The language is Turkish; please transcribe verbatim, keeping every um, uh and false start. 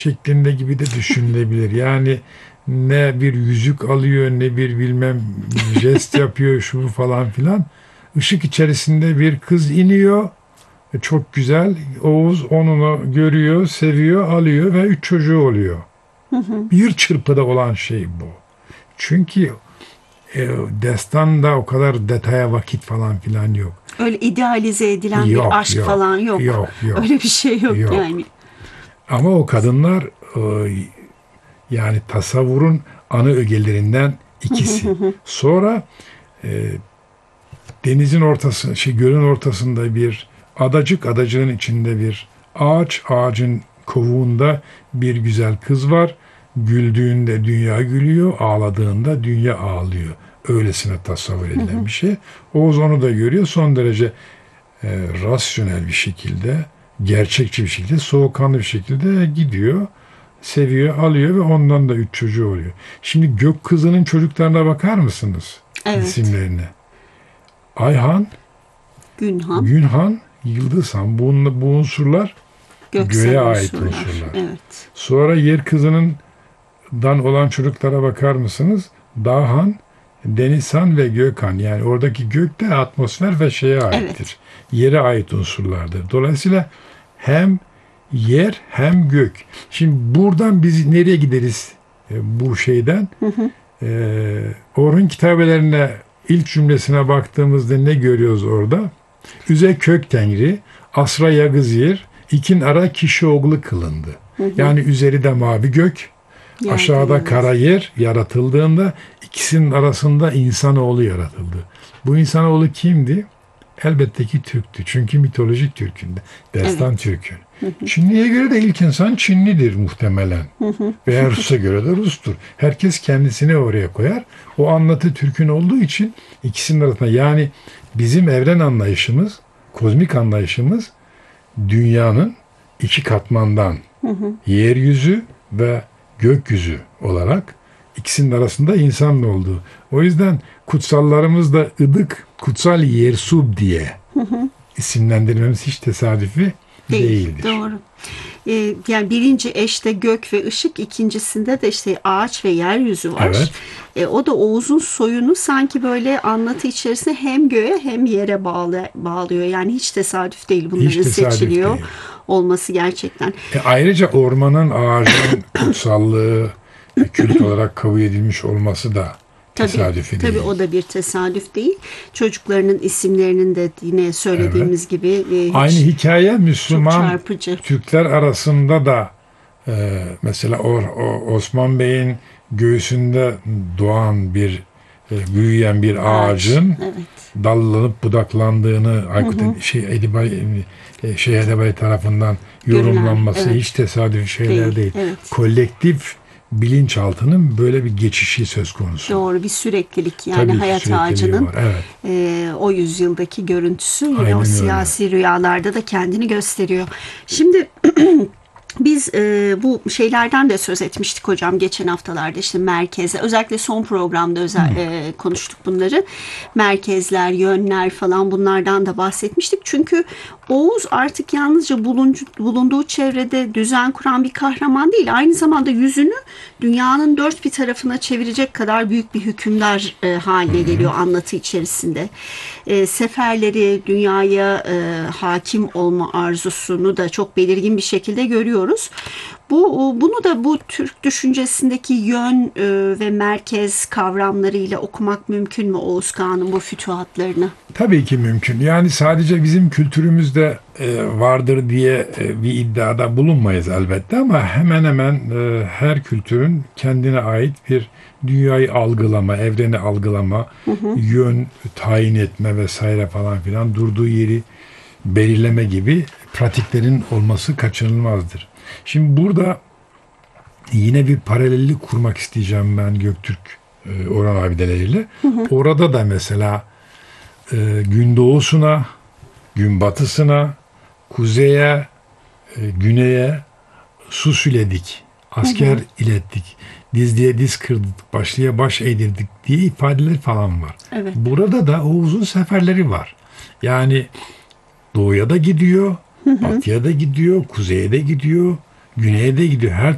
şeklinde gibi de düşünülebilir. Yani ne bir yüzük alıyor, ne bir bilmem jest yapıyor, şu bu falan filan. Işık içerisinde bir kız iniyor. E, Çok güzel. Oğuz onu görüyor, seviyor, alıyor ve üç çocuğu oluyor. Bir çırpıda olan şey bu. Çünkü e, destanda o kadar detaya vakit falan filan yok. Öyle idealize edilen bir Yok, aşk yok, falan yok. yok, yok, Öyle bir şey yok yok. yani. Ama o kadınlar e, yani tasavvurun ana ögelerinden ikisi. Sonra e, denizin ortası, şey gölün ortasında bir adacık, adacığın içinde bir ağaç, ağacın kovuğunda bir güzel kız var. Güldüğünde dünya gülüyor, ağladığında dünya ağlıyor. Öylesine tasavvur edilen bir şey. Oğuz onu da görüyor. Son derece e, rasyonel bir şekilde, gerçekçi bir şekilde, soğukkanlı bir şekilde gidiyor. Seviyor, alıyor ve ondan da üç çocuğu oluyor. Şimdi Gök Kızı'nın çocuklarına bakar mısınız? Evet. İsimlerine. Ayhan, Günhan, Günhan, Yıldızhan. Bu, bu unsurlar göksel göğe ait unsurlar. unsurlar. Evet. Sonra Yer Kızı'nın dan olan çocuklara bakar mısınız? Dağhan, Denizhan ve Gökhan. Yani oradaki gök de atmosfer ve şeye aittir. Evet. Yere ait unsurlardır. Dolayısıyla hem yer hem gök. Şimdi buradan biz nereye gideriz e, bu şeyden? E, Orhun kitabelerine ilk cümlesine baktığımızda ne görüyoruz orada? Üze kök tengri, asra yagızir, ikin ara kişi oğlu kılındı. Yani üzeri de mavi gök, Yerde aşağıda yalnız. kara yer yaratıldığında ikisinin arasında insanoğlu yaratıldı. Bu insanoğlu kimdi? Elbette ki Türktü. Çünkü mitolojik Türk'ün, destan Evet. Türk'ün. Çinli'ye göre de ilk insan Çinlidir muhtemelen. Veya Rus'a göre de Rus'tur. Herkes kendisini oraya koyar. O anlatı Türk'ün olduğu için ikisinin arasında, yani bizim evren anlayışımız, kozmik anlayışımız dünyanın iki katmandan yeryüzü ve gökyüzü olarak ikisinin arasında insanın olduğu. O yüzden kutsallarımız da ıdık, kutsal yersub diye isimlendirmemiz hiç tesadüfi Değil, değildir. doğru. Ee, yani birinci eşte gök ve ışık, ikincisinde de işte ağaç ve yeryüzü var. Evet. Ee, o da Oğuz'un soyunu sanki böyle anlatı içerisinde hem göğe hem yere bağlı, bağlıyor. Yani hiç tesadüf değil bunların Hiç tesadüf seçiliyor değil. olması gerçekten. E ayrıca ormanın, ağacın kutsallığı e, kült olarak kabul edilmiş olması da tesadüfi Tabii, değil. tabii o da bir tesadüf değil. Çocuklarının isimlerinin de yine söylediğimiz gibi e, hiç Aynı hikaye çok Müslüman çarpıcı. Türkler arasında da e, mesela o, o Osman Bey'in göğsünde doğan bir e, büyüyen bir ağacın Evet. dallanıp budaklandığını Aykut şey Edibay e, şey Edebay tarafından yorumlanması Görülen, evet. hiç tesadüfi şeyler Değil, değil. evet. Kolektif bilinçaltının böyle bir geçişi söz konusu. Doğru, bir süreklilik yani Tabii ki hayat sürekliliği ağacının var, evet. e, o yüzyıldaki görüntüsü yine Aynen o öyle. siyasi rüyalarda da kendini gösteriyor. Şimdi biz e, bu şeylerden de söz etmiştik hocam geçen haftalarda, işte merkezler, özellikle son programda özel e, konuştuk bunları. Merkezler, yönler falan, bunlardan da bahsetmiştik. Çünkü Oğuz artık yalnızca buluncu, bulunduğu çevrede düzen kuran bir kahraman değil. Aynı zamanda yüzünü dünyanın dört bir tarafına çevirecek kadar büyük bir hükümdar e, haline geliyor anlatı içerisinde. E, seferleri, dünyaya e, hakim olma arzusunu da çok belirgin bir şekilde görüyoruz. Bu bunu da bu Türk düşüncesindeki yön e, ve merkez kavramlarıyla okumak mümkün mü Oğuz Kağan'ın bu fütuhatlarını? Tabii ki mümkün. Yani sadece bizim kültürümüzde e, vardır diye e, bir iddiada bulunmayız elbette, ama hemen hemen e, her kültürün kendine ait bir dünyayı algılama, evreni algılama, hı hı. yön tayin etme vesaire falan filan, durduğu yeri belirleme gibi pratiklerin olması kaçınılmazdır. Şimdi burada yine bir paralellik kurmak isteyeceğim ben Göktürk e, Orhan abideleriyle. Hı hı. Orada da mesela e, gün doğusuna, gün batısına, kuzeye, e, güneye su süledik, asker hı hı. ilettik, dizliğe diz kırdık, başlıya baş eğdirdik diye ifadeler falan var. Evet. Burada da Oğuz'un seferleri var. Yani doğuya da gidiyor, hı hı. batıya da gidiyor, kuzeye de gidiyor, güneye de gidiyor. Her